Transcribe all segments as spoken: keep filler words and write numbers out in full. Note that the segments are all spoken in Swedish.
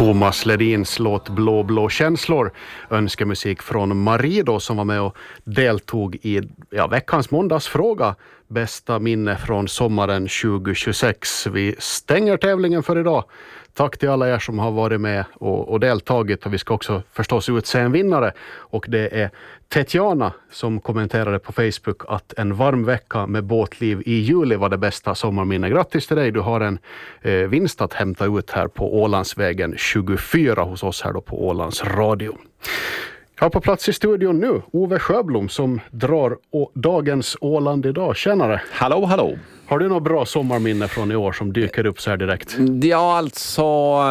Thomas Ledins låt Blå blå känslor, önskemusik från Marie då, som var med och deltog i ja, veckans måndagsfråga, bästa minne från sommaren tjugo tjugosex. Vi stänger tävlingen för idag. Tack till alla er som har varit med och, och deltagit, och vi ska också förstås utse en vinnare, och det är Tetjana som kommenterade på Facebook att en varm vecka med båtliv i juli var det bästa sommarminne. Grattis till dig, du har en eh, vinst att hämta ut här på Ålandsvägen tjugofyra hos oss här då på Ålands radio. Jag har på plats i studion nu Ove Sjöblom som drar å- dagens Åland idag. Tjänare! Hallå, hallå! Har du något bra sommarminne från i år som dyker upp så här direkt? Ja, alltså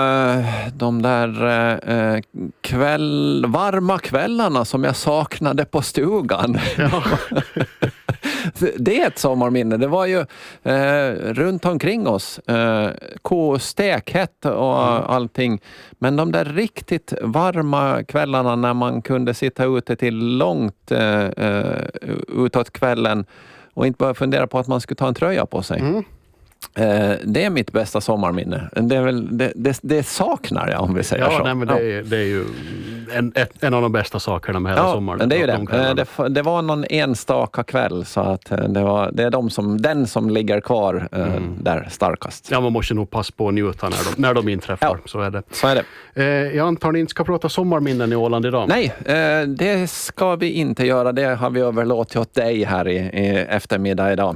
de där kväll, varma kvällarna som jag saknade på stugan. Ja. Det är ett sommarminne. Det var ju eh, runt omkring oss. Eh, Kostekhet och mm. allting. Men de där riktigt varma kvällarna när man kunde sitta ute till långt eh, utåt kvällen och inte bara fundera på att man skulle ta en tröja på sig. Mm. Eh, det är mitt bästa sommarminne. Det, är väl, det, det, det saknar jag, om vi säger ja, så. Nej, men det, är, det är ju en, ett, en av de bästa sakerna med hela ja, sommaren. Det är ju det. Det, det var någon enstaka kväll, så att det, var, det är de som, den som ligger kvar eh, mm. där starkast. Ja, man måste nog passa på att njuta när de, när de inträffar. Ja, så är det. Så är det. Eh, jag antar att ni inte ska prata sommarminnen i Åland idag. Nej, eh, det ska vi inte göra. Det har vi överlåtit åt dig här i, i eftermiddag idag.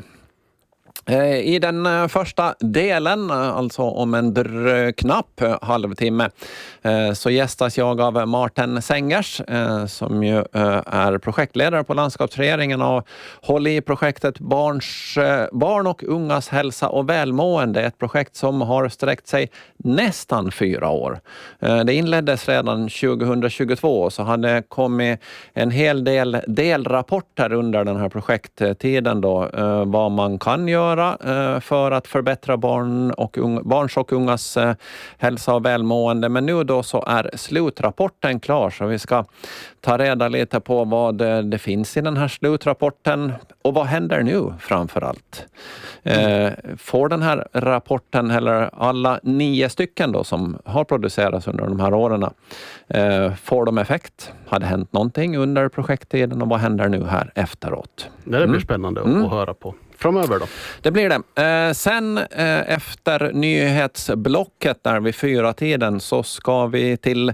I den första delen, alltså om en dr- knapp halvtimme, så gästas jag av Martin Sengers som ju är projektledare på landskapsregeringen och håller i projektet Barns, Barn och ungas hälsa och välmående. Ett projekt som har sträckt sig nästan fyra år. Det inleddes redan tjugohundratjugotvå, så hade kommit en hel del delrapporter under den här projekttiden då, vad man kan göra för att förbättra barn och unga, barns och ungas eh, hälsa och välmående. Men nu då så är slutrapporten klar, så vi ska ta reda lite på vad det, det finns i den här slutrapporten och vad händer nu framför allt. Eh, får den här rapporten, eller alla nio stycken då som har producerats under de här åren, eh, får de effekt? Har det hänt någonting under projekttiden och vad händer nu här efteråt? Det blir mm. spännande att mm. höra på. Framöver då? Det blir det. Eh, sen eh, efter nyhetsblocket där vid fyra tiden så ska vi till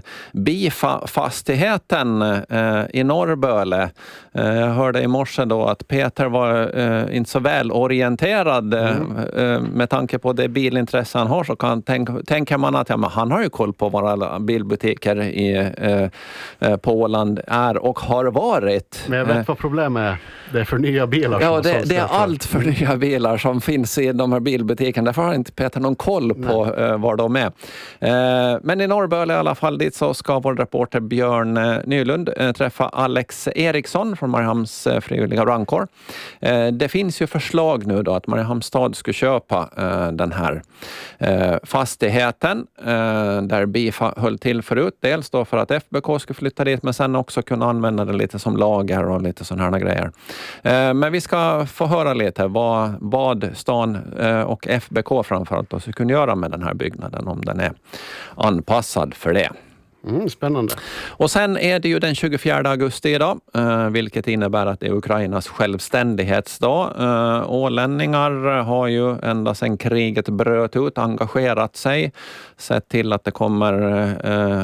Bifa-fastigheten eh, i Norrböle. Eh, jag hörde i morse då att Peter var eh, inte så väl orienterad mm. eh, med tanke på det bilintresse han har, så kan tänk, tänker man att ja, men han har ju koll på vad alla bilbutiker i, eh, eh, på Åland är och har varit. Men jag vet vad problemet är. Det är för nya bilar. Ja, det, det är allt för nya bilar som finns i de här bilbutikerna. Därför har inte Peter någon koll på uh, var de är. Uh, men i Norrböle i alla fall dit så ska vår reporter Björn uh, Nylund uh, träffa Alex Eriksson från Mariehamns uh, frivilliga brandkår. Uh, det finns ju förslag nu då att Mariehamns stad ska köpa uh, den här uh, fastigheten uh, där Bifa höll till förut. Dels då för att F B K ska flytta dit, men sen också kunna använda det lite som lager och lite sådana här grejer. Uh, men vi ska få höra lite vad vad stan och F B K framförallt då ska kunna göra med den här byggnaden, om den är anpassad för det. Mm, spännande. Och sen är det ju den tjugofjärde augusti idag, eh, vilket innebär att det är Ukrainas självständighetsdag. Eh, ålänningar har ju ända sedan kriget bröt ut engagerat sig, sett till att det kommer eh,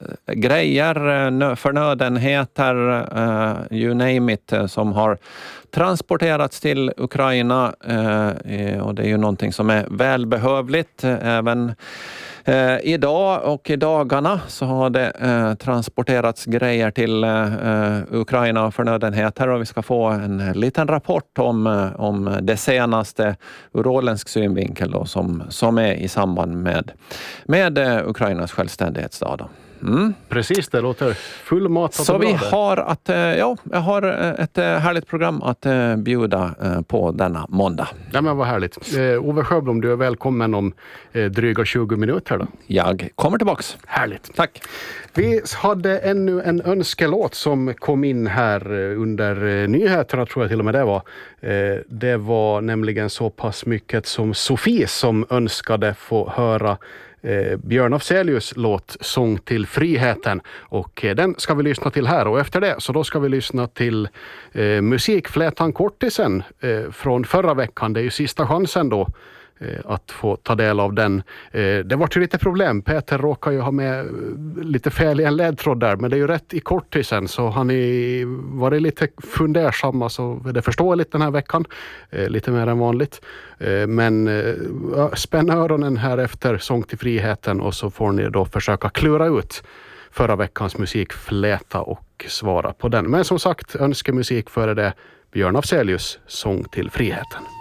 grejer, förnödenheter, eh, you name it, som har transporterats till Ukraina, eh, och det är ju någonting som är välbehövligt. Även Eh, idag och i dagarna så har det eh, transporterats grejer till eh, Ukraina och förnödenheter, och vi ska få en liten rapport om, eh, om det senaste ur åländsk synvinkel då, som, som är i samband med, med eh, Ukrainas självständighetsdag då. Mm. Precis, det låter fullmatat. Så vi har att, ja, jag har ett härligt program att bjuda på denna måndag. Ja, men vad härligt. Eh, Ove Sjöblom, du är välkommen om eh, dryga tjugo minuter då. Jag kommer tillbaks. Härligt. Tack. Vi hade ännu en önskelåt som kom in här under nyheterna, tror jag till och med det var. Eh, det var nämligen så pass mycket som Sofie som önskade få höra eh, Björn Afzelius låt Sång till friheten, och eh, den ska vi lyssna till här, och efter det så då ska vi lyssna till eh, musikflätan Kortisen eh, från förra veckan. Det är ju sista chansen då att få ta del av den. Det var ju lite problem. Peter råkar ju ha med lite fel i en ledtråd där, men det är ju rätt i Kortisen, så han är varit lite fundersamma, så det förstår lite den här veckan. Lite mer än vanligt. Men spänn öronen här efter Sång till friheten, och så får ni då försöka klura ut förra veckans musikfläta och svara på den. Men som sagt, önskemusik före det, Björn Afzelius Sång till friheten.